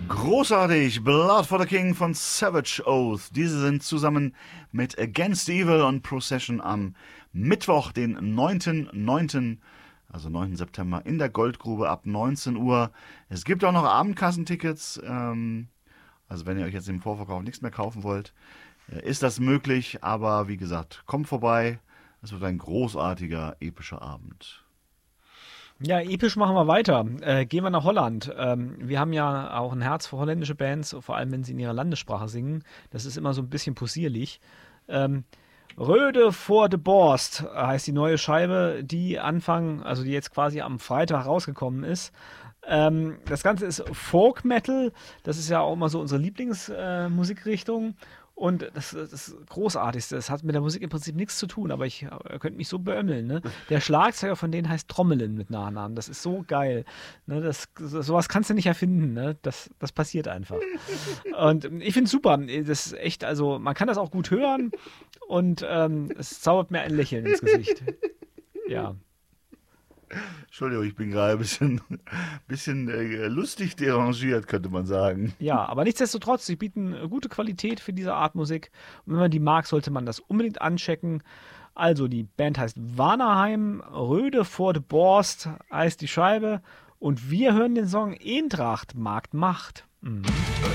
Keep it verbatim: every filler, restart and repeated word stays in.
Großartig, Blood for the King von Savage Oath. Diese sind zusammen mit Against Evil und Procession am Mittwoch, den neunten neunten, also neunten September, in der Goldgrube ab neunzehn Uhr. Es gibt auch noch Abendkassentickets, ähm, also wenn ihr euch jetzt im Vorverkauf nichts mehr kaufen wollt, äh, ist das möglich, aber wie gesagt, kommt vorbei, es wird ein großartiger, epischer Abend. Ja, episch machen wir weiter. Äh, gehen wir nach Holland. Ähm, wir haben ja auch ein Herz für holländische Bands, vor allem wenn sie in ihrer Landessprache singen. Das ist immer so ein bisschen possierlich. Ähm, Röde voor de Borst heißt die neue Scheibe, die Anfang, also die jetzt quasi am Freitag rausgekommen ist. Ähm, das Ganze ist Folk Metal. Das ist ja auch immer so unsere Lieblingsmusikrichtung. Und das, das Großartigste, das hat mit der Musik im Prinzip nichts zu tun, aber ich äh, könnte mich so beömmeln. Ne? Der Schlagzeuger von denen heißt Trommelen mit Nachnamen. Das ist so geil. Ne? Das, so, sowas kannst du nicht erfinden. Ne? Das, das passiert einfach. Und ich finde es super. Das ist echt, also man kann das auch gut hören und ähm, es zaubert mir ein Lächeln ins Gesicht. Ja. Entschuldigung, ich bin gerade ein bisschen, bisschen äh, lustig derangiert, könnte man sagen. Ja, aber nichtsdestotrotz, sie bieten gute Qualität für diese Art Musik. Und wenn man die mag, sollte man das unbedingt anchecken. Also, die Band heißt Vanaheim, Röde voor de Borst heißt die Scheibe. Und wir hören den Song Eendracht, Markt Macht. Mhm.